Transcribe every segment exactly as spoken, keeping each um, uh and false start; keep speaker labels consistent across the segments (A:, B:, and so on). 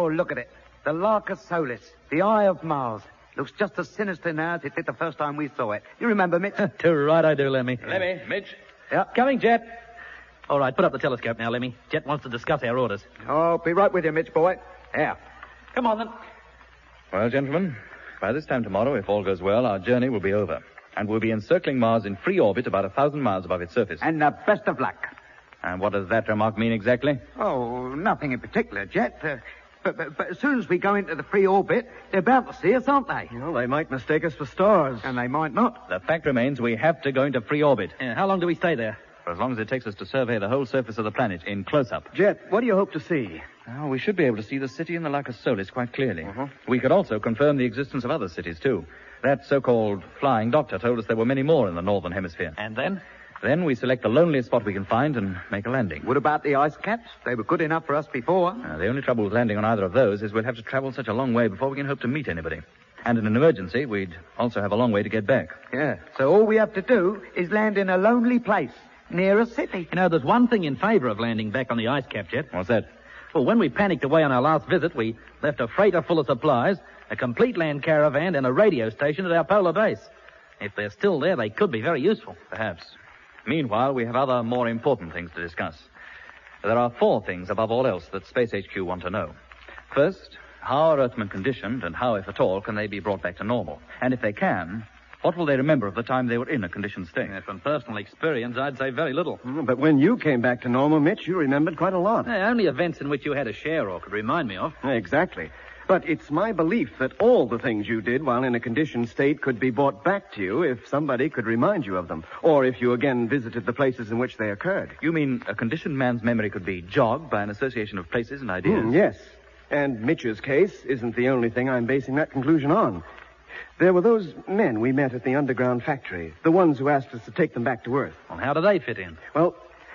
A: look at it. The Larcus Solis, the Eye of Mars. Looks just as sinister now as it did the first time we saw it. You remember, Mitch?
B: Too right I do, Lemmy.
C: Lemmy, Mitch.
A: Yeah.
B: Coming, Jet. All right, put up the telescope now, Lemmy. Jet wants to discuss our orders.
A: Oh, be right with you, Mitch, boy. Yeah.
B: Come on, then.
C: Well, gentlemen, by this time tomorrow, if all goes well, our journey will be over. And we'll be encircling Mars in free orbit about a thousand miles above its surface.
A: And the best of luck.
C: And what does that remark mean exactly?
A: Oh, nothing in particular, Jet. Uh, but, but, but as soon as we go into the free orbit, they're bound to see us, aren't they?
D: Well, they might mistake us for stars.
A: And they might not.
C: The fact remains we have to go into free orbit.
B: Yeah, how long do we stay there?
C: For as long as it takes us to survey the whole surface of the planet in close-up.
D: Jet, what do you hope to see?
C: Oh, we should be able to see the city in the Larcus Solis quite clearly.
D: Uh-huh.
C: We could also confirm the existence of other cities, too. That so-called flying doctor told us there were many more in the northern hemisphere.
B: And then?
C: Then we select the loneliest spot we can find and make a landing.
A: What about the ice caps? They were good enough for us before.
C: Uh, the only trouble with landing on either of those is we'll have to travel such a long way before we can hope to meet anybody. And in an emergency, we'd also have a long way to get back.
A: Yeah. So all we have to do is land in a lonely place near a city.
B: You know, there's one thing in favor of landing back on the ice cap, Jet.
C: What's that?
B: Well, when we panicked away on our last visit, we left a freighter full of supplies, a complete land caravan, and a radio station at our polar base. If they're still there, they could be very useful.
C: Perhaps. Meanwhile, we have other more important things to discuss. There are four things above all else that Space H Q want to know. First, how are Earthmen conditioned, and how, if at all, can they be brought back to normal? And if they can, what will they remember of the time they were in a conditioned state?
B: Yeah, from personal experience, I'd say very little.
D: Mm, But when you came back to normal, Mitch, you remembered quite a lot.
B: Yeah, only events in which you had a share or could remind me of.
D: Exactly. But it's my belief that all the things you did while in a conditioned state could be brought back to you if somebody could remind you of them, or if you again visited the places in which they occurred.
C: You mean a conditioned man's memory could be jogged by an association of places and ideas?
D: Mm, yes. And Mitch's case isn't the only thing I'm basing that conclusion on. There were those men we met at the underground factory, the ones who asked us to take them back to Earth.
B: Well, how do they fit in?
D: Well,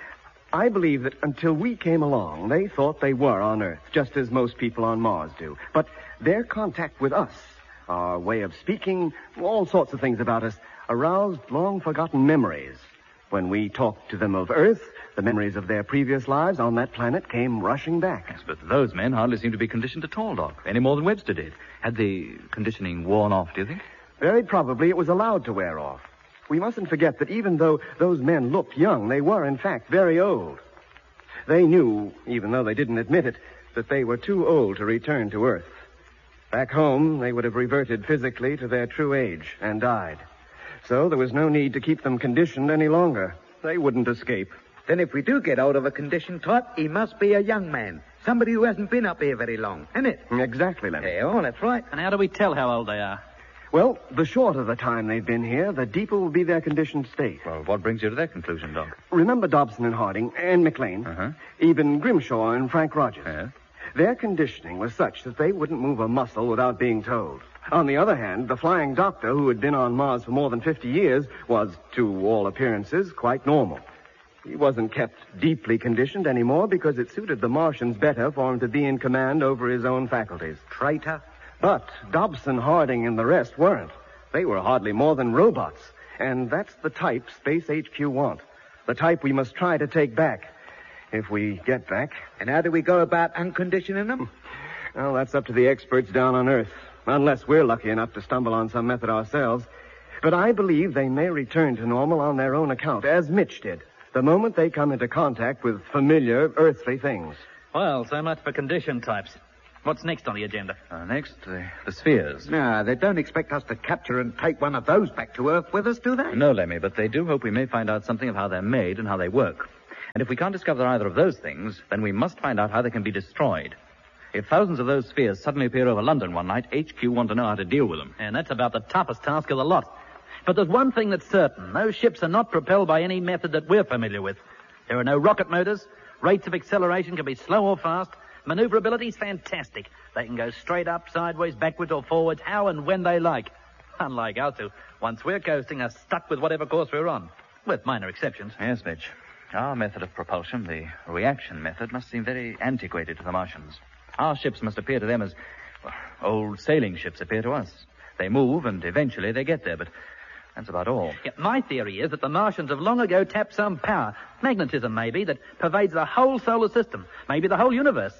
D: I believe that until we came along, they thought they were on Earth, just as most people on Mars do. But their contact with us, our way of speaking, all sorts of things about us, aroused long-forgotten memories. When we talked to them of Earth, the memories of their previous lives on that planet came rushing back.
C: Yes, but those men hardly seem to be conditioned at all, Doc. Any more than Webster did. Had the conditioning worn off, do you think?
D: Very probably it was allowed to wear off. We mustn't forget that even though those men looked young, they were, in fact, very old. They knew, even though they didn't admit it, that they were too old to return to Earth. Back home, they would have reverted physically to their true age and died. So there was no need to keep them conditioned any longer. They wouldn't escape.
A: Then if we do get hold of a conditioned type, he must be a young man. Somebody who hasn't been up here very long, isn't it?
D: Exactly, Lemmy.
A: Yeah, oh, that's right.
B: And how do we tell how old they are?
D: Well, the shorter the time they've been here, the deeper will be their conditioned state.
C: Well, what brings you to that conclusion, Doc?
D: Remember Dobson and Harding and McLean,
C: Uh-huh.
D: even Grimshaw and Frank Rogers.
C: Yes?
D: Their conditioning was such that they wouldn't move a muscle without being told. On the other hand, the flying doctor, who had been on Mars for more than fifty years, was, to all appearances, quite normal. He wasn't kept deeply conditioned anymore because it suited the Martians better for him to be in command over his own faculties.
A: Traitor.
D: But Dobson, Harding, and the rest weren't. They were hardly more than robots. And that's the type Space H Q want. The type we must try to take back. If we get back.
A: And how do we go about unconditioning them?
D: Well, that's up to the experts down on Earth. Unless we're lucky enough to stumble on some method ourselves. But I believe they may return to normal on their own account, as Mitch did, the moment they come into contact with familiar earthly things.
B: Well, so much for condition types. What's next on the agenda?
C: Uh, next, the, the spheres.
A: No, they don't expect us to capture and take one of those back to Earth with us, do they?
C: No, Lemmy, but they do hope we may find out something of how they're made and how they work. And if we can't discover either of those things, then we must find out how they can be destroyed. If thousands of those spheres suddenly appear over London one night, H Q want to know how to deal with them.
B: And that's about the toughest task of the lot. But there's one thing that's certain. Those ships are not propelled by any method that we're familiar with. There are no rocket motors. Rates of acceleration can be slow or fast. Maneuverability's fantastic. They can go straight up, sideways, backwards, or forwards, how and when they like. Unlike us, who, once we're coasting, are stuck with whatever course we're on. With minor exceptions.
C: Yes, Mitch. Our method of propulsion, the reaction method, must seem very antiquated to the Martians. Our ships must appear to them as, well, old sailing ships appear to us. They move, and eventually they get there, but that's about all.
B: Yeah, my theory is that the Martians have long ago tapped some power, magnetism maybe, that pervades the whole solar system, maybe the whole universe.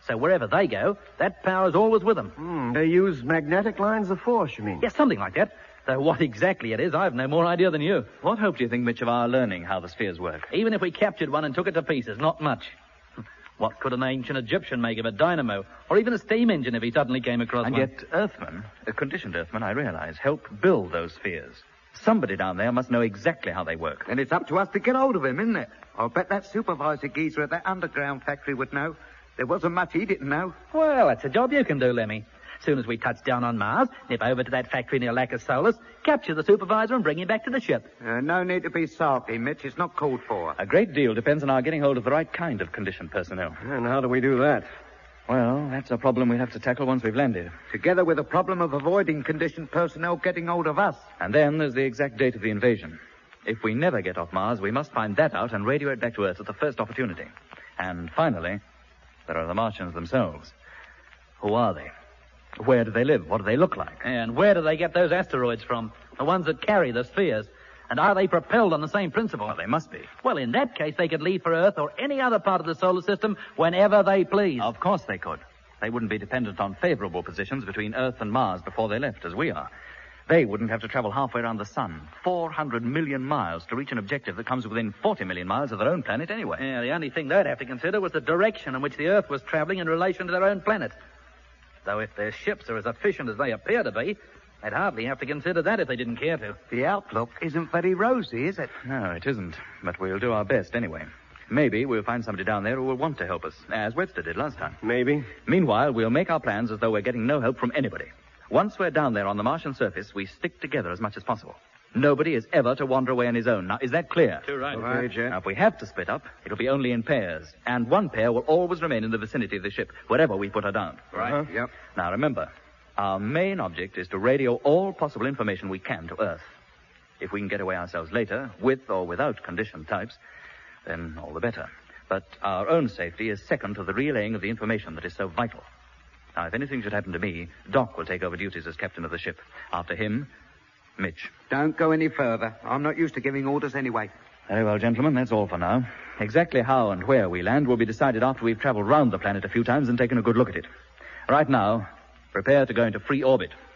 B: So wherever they go, that power's always with them.
D: Hmm, they use magnetic lines of force, you mean?
B: Yes, something like that. Though what exactly it is, I've no more idea than you.
C: What hope do you think, Mitch, of our learning how the spheres work?
B: Even if we captured one and took it to pieces, not much. What could an ancient Egyptian make of a dynamo? Or even a steam engine if he suddenly came across
C: And
B: one?
C: yet Earthmen, uh, conditioned Earthmen, I realize, help build those spheres. Somebody down there must know exactly how they work.
A: And it's up to us to get hold of him, isn't it? I'll bet that supervisor geezer at that underground factory would know. There wasn't much he didn't know.
B: Well, that's a job you can do, Lemmy. Soon as we touch down on Mars, nip over to that factory near Lacus Solus, capture the supervisor and bring him back to the ship.
A: Uh, no need to be sulky, Mitch. It's not called for.
C: A great deal depends on our getting hold of the right kind of conditioned personnel.
D: And how do we do that?
C: Well, that's a problem we'll have to tackle once we've landed.
A: Together with the problem of avoiding conditioned personnel getting hold of us.
C: And then there's the exact date of the invasion. If we never get off Mars, we must find that out and radio it back to Earth at the first opportunity. And finally, there are the Martians themselves. Who are they? Where do they live? What do they look like?
B: And where do they get those asteroids from? The ones that carry the spheres. And are they propelled on the same principle?
C: Well, they must be.
B: Well, in that case, they could leave for Earth or any other part of the solar system whenever they please.
C: Of course they could. They wouldn't be dependent on favorable positions between Earth and Mars before they left, as we are. They wouldn't have to travel halfway around the sun, four hundred million miles, to reach an objective that comes within forty million miles of their own planet anyway.
B: Yeah, the only thing they'd have to consider was the direction in which the Earth was traveling in relation to their own planet. Though if their ships are as efficient as they appear to be, they'd hardly have to consider that if they didn't care to.
A: The outlook isn't very rosy, is it?
C: No, it isn't. But we'll do our best anyway. Maybe we'll find somebody down there who will want to help us, as Webster did last time.
D: Maybe.
C: Meanwhile, we'll make our plans as though we're getting no help from anybody. Once we're down there on the Martian surface, we stick together as much as possible. Nobody is ever to wander away on his own. Now, is that clear?
B: Too right.
D: Okay, Jet.
C: Now, if we have to split up, it'll be only in pairs. And one pair will always remain in the vicinity of the ship, wherever we put her down.
A: Right.
D: Uh-huh.
A: Yep.
C: Now, remember, our main object is to radio all possible information we can to Earth. If we can get away ourselves later, with or without conditioned types, then all the better. But our own safety is second to the relaying of the information that is so vital. Now, if anything should happen to me, Doc will take over duties as captain of the ship. After him, Mitch.
A: Don't go any further. I'm not used to giving orders anyway.
C: Very well, gentlemen, that's all for now. Exactly how and where we land will be decided after we've traveled round the planet a few times and taken a good look at it. Right now, prepare to go into free orbit.